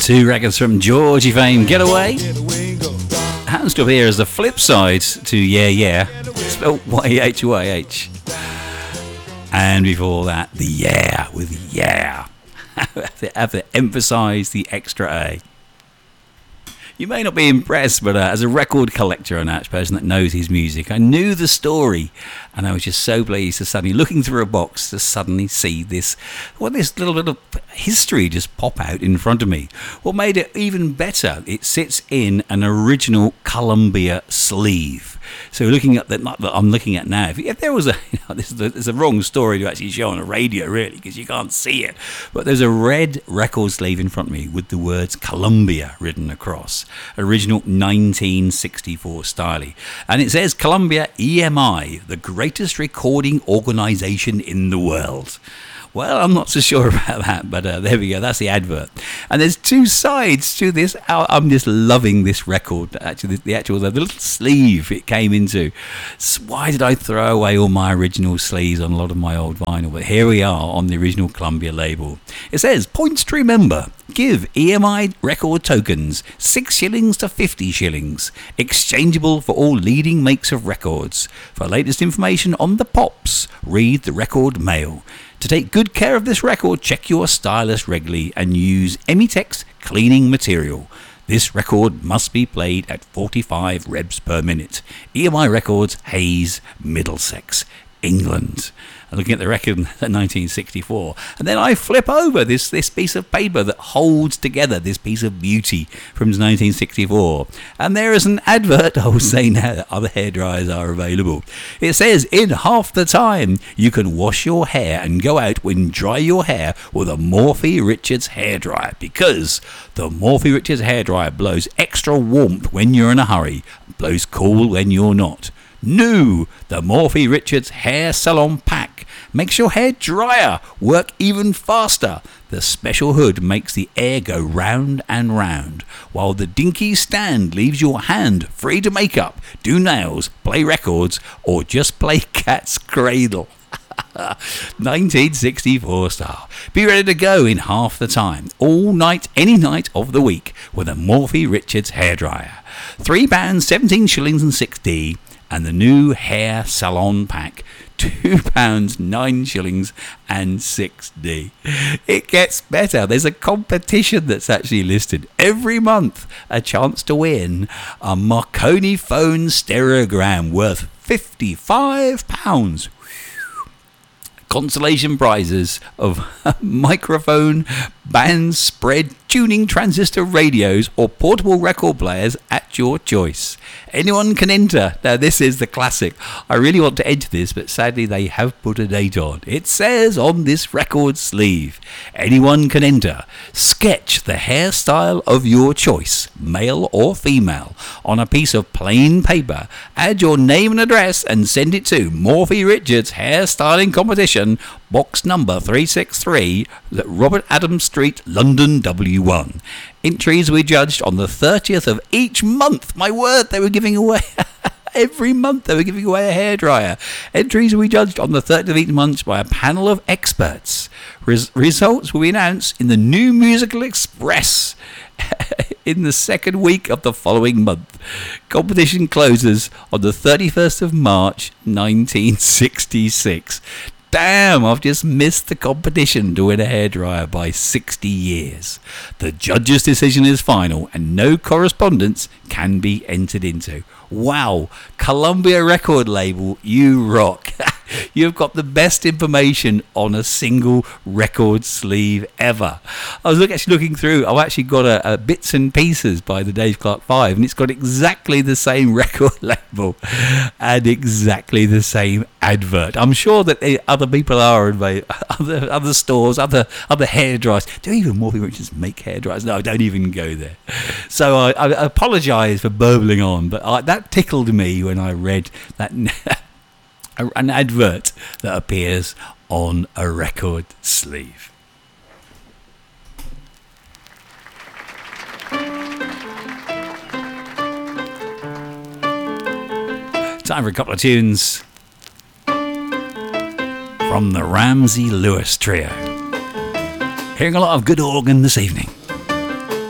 Two records from Georgie fame, Getaway. Happens to appear as the flip side to Yeah Yeah, spelled Y-H-Y-H. And before that, the Yeah with Yeah. Have to emphasise the extra A. You may not be impressed, but as a record collector and a person that knows his music, I knew the story, and I was just so pleased to suddenly, looking through a box, to suddenly see this little bit of history just pop out in front of me. What made it even better, it sits in an original Columbia sleeve. So looking at that I'm looking at now, if there was this is a wrong story to actually show on a radio, really, because you can't see it. But there's a red record sleeve in front of me with the words Columbia written across. Original 1964 style. And it says Columbia EMI, the greatest recording organisation in the world. Well, I'm not so sure about that, but there we go. That's the advert. And there's two sides to this. I'm just loving this record. Actually, the little sleeve it came into. So why did I throw away all my original sleeves on a lot of my old vinyl? But here we are on the original Columbia label. It says, points to remember. Give EMI record tokens 6 shillings to 50 shillings. Exchangeable for all leading makes of records. For latest information on the pops, read the record mail. To take good care of this record, check your stylus regularly and use Emitex cleaning material. This record must be played at 45 revs per minute. EMI Records, Hayes, Middlesex, England. And looking at the record in 1964, and then I flip over this piece of paper that holds together this piece of beauty from 1964, and there is an advert. I will say now that other hairdryers are available. It says, in half the time you can wash your hair and go out and dry your hair with a Morphy Richards hairdryer, because the Morphy Richards hairdryer blows extra warmth when you're in a hurry, blows cool when you're not. New, the Morphy Richards Hair Salon Pack makes your hair drier, work even faster. The special hood makes the air go round and round, while the dinky stand leaves your hand free to make up, do nails, play records, or just play cat's cradle. 1964 style. Be ready to go in half the time, all night, any night of the week, with a Morphy Richards hairdryer. £3, 17 shillings and 6d. And the new hair salon pack, £2, 9 shillings and 6d. It gets better. There's a competition that's actually listed every month. A chance to win a Marconi phone stereogram worth £55. Consolation prizes of microphone, band spread, tuning transistor radios or portable record players at your choice. Anyone can enter. Now this is the classic. I really want to enter this, but sadly they have put a date on. It says on this record sleeve, anyone can enter. Sketch the hairstyle of your choice, male or female, on a piece of plain paper. Add your name and address and send it to Morphy Richards Hairstyling Competition, box number 363, Robert Adams Street, London W1. Entries will be judged on the 30th of each month. My word, they were giving away every month. They were giving away a hairdryer. Entries will be judged on the 30th of each month by a panel of experts. Results will be announced in the New Musical Express in the second week of the following month. Competition closes on the 31st of March 1966. Damn, I've just missed the competition to win a hairdryer by 60 years. The judge's decision is final and no correspondence can be entered into. Wow, Columbia record label, you rock. You've got the best information on a single record sleeve ever. I was actually looking through. I've actually got a Bits and Pieces by the Dave Clark 5, and it's got exactly the same record label and exactly the same advert. I'm sure that other people are in other stores, other hairdryers. Do even Morphy Richards make hairdryers? No, don't even go there. So I apologise for burbling on, but that tickled me when I read that. An advert that appears on a record sleeve. Time for a couple of tunes from the Ramsey Lewis Trio. Hearing a lot of good organ this evening.